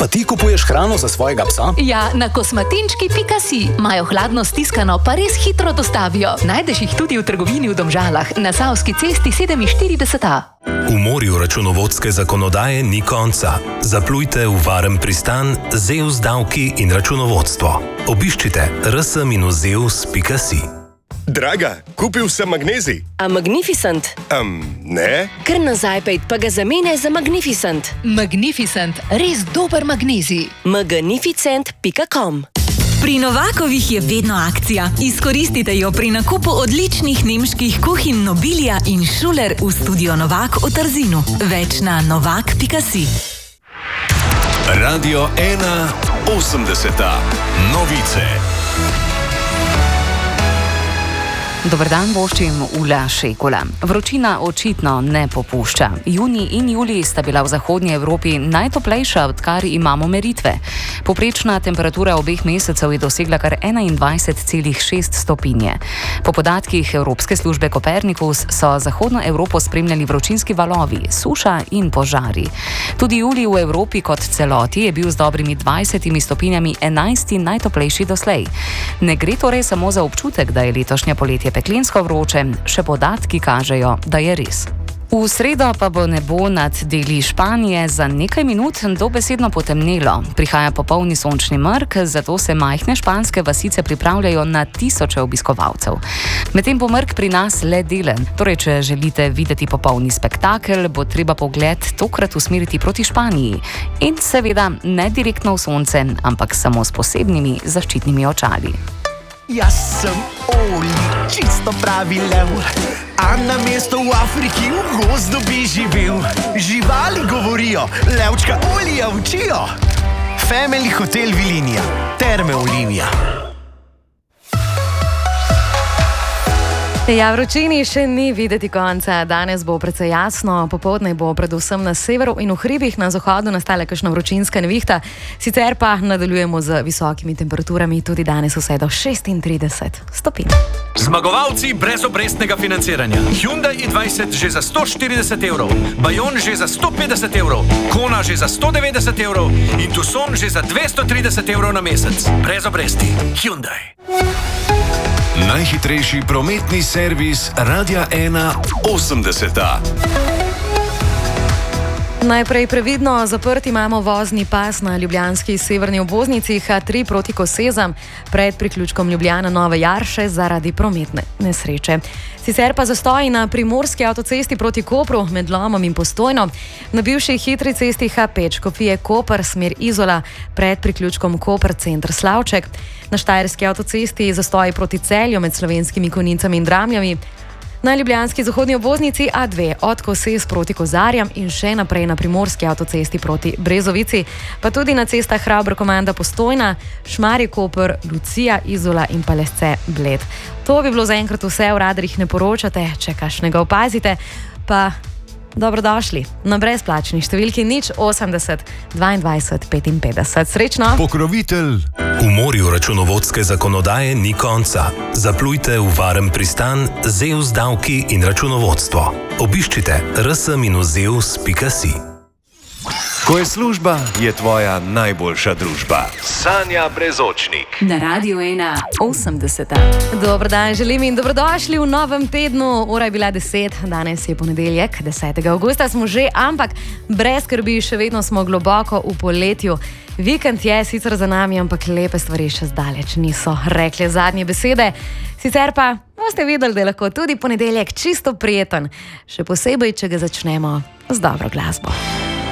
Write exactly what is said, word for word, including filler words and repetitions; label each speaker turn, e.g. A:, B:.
A: pa ti kupuješ hrano za svojega psa?
B: Ja, na kosmatinčki pika si. Imajo hladno stiskano, pa res hitro dostavijo. Najdeš jih tudi v trgovini v Domžalah, na Savski cesti sedeminštirideset A.
C: V morju računovodske zakonodaje ni konca. Zaplujte v varen pristan Zeus davki in računovodstvo. Obiščite r s minus zeus pika si.
D: Draga, kupil sem magnezij.
E: A Magnificent?
D: Um, ne.
E: Kar nazaj pejt, pa ga zamenjaj za Magnificent.
B: Magnificent, res dober magnezij.
E: magnificent pika com.
F: Pri Novakovih je vedno akcija. Izkoristite jo pri nakupu odličnih nemških kuhinj Nobilia in Schuler v studio Novak v Trzinu. Več na novak pika si.
G: Radio ena osemdeseta. Novice.
H: Dober dan, voščim Ula Šekula. Vročina očitno ne popušča. Junij in julij sta bila v zahodnji Evropi najtoplejša, odkar imamo meritve. Poprečna temperatura obeh mesecev je dosegla kar enaindvajset celih šest stopinje. Po podatkih Evropske službe Kopernikus so zahodno Evropo spremljali vročinski valovi, suša in požari. Tudi julij v Evropi kot celoti je bil z dobrimi dvajsetimi stopinjami enajsti najtoplejši doslej. Ne gre torej samo za občutek, da je letošnje poletje peklensko vroče, še podatki kažejo, da je res. V sredo pa bo nebo nad deli Španije za nekaj minut dobesedno potemnelo. Prihaja popolni sončni mrk, zato se majhne španske vasice pripravljajo na tisoče obiskovalcev. Medtem bo mrk pri nas le delen. Torej, če želite videti popolni spektakel, bo treba pogled tokrat usmeriti proti Španiji. In seveda ne direktno v sonce, ampak samo s posebnimi zaščitnimi očali.
I: Jaz sem Oli, čisto pravi lev, a na mesto v Afriki v gozdu bi živel. Živali govorijo, levčka Olija učijo. Family Hotel Vilinija, Terme Olivija.
J: Ja, vročini še ni videti konca. Danes bo precej jasno, popoldne bo predvsem na severu in v hribih na zahodu nastala kakšna vročinska nevihta. Sicer pa nadaljujemo z visokimi temperaturami tudi danes vse do šestintrideset stopinj.
K: Zmagovalci brez obrestnega financiranja. Hyundai i dvajset že za sto štirideset evrov, Bayon že za sto petdeset evrov, Kona že za sto devetdeset evrov in Tucson že za dvesto trideset evrov na mesec. Brez obresti. Hyundai.
G: Najhitrejši prometni servis Radia ena osemdeseta.
J: Najprej previdno, zaprt imamo vozni pas na ljubljanski severni obvoznici H tri proti Kosezam pred priključkom Ljubljana Nove Jarše zaradi prometne nesreče. Sicer pa zastoji na primorski avtocesti proti Kopru med Lomom in Postojno, na bivši hitri cesti H pet Škofije Koper smer Izola pred priključkom Koper center Slavček, na štajerski avtocesti zastoji proti Celju med Slovenskimi Konjicami in Dramljami, na ljubljanski zahodni obvoznici A dve od Kosez proti Kozarjam in še naprej na primorski avtocesti proti Brezovici, pa tudi na cestah Hrabr-Komanda Postojna, Šmarje-Koper, Lucija, Izola in Palesce Bled. To bi bilo zaenkrat vse, v radarjih ne poročate, če kakšnega opazite, pa dobrodošli na brezplačni številki nič osemdeset dvaindvajset petinpetdeset. Srečno!
G: Pokrovitelj.
C: V morju računovodske zakonodaje ni konca. Zaplujte v varen pristan Zeus davki in računovodstvo. Obiščite r s minus zeus pika si.
G: Ko je služba, je tvoja najboljša družba. Sanja Brezočnik.
H: Na Radio ena osemdeseta.
J: Dober dan želim in dobrodošli v novem tednu. Ura je bila deset, danes je ponedeljek, desetega avgusta smo že, ampak brez skrbi, še vedno smo globoko v poletju. Vikend je sicer za nami, ampak lepe stvari še zdaleč niso rekle zadnje besede. Sicer pa boste videli, da je lahko tudi ponedeljek čisto prijeten, še posebej, če ga začnemo z dobro glasbo.